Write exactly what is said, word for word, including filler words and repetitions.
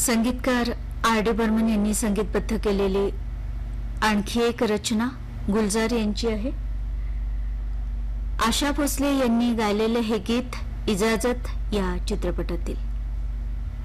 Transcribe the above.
संगीतकार R D Burman यांनी संगीतबद्ध केलेली आणखी एक रचना गुलजार यांची आहे. आशा भोसले यांनी गायलेले हे गीत इजाजत या चित्रपटातील.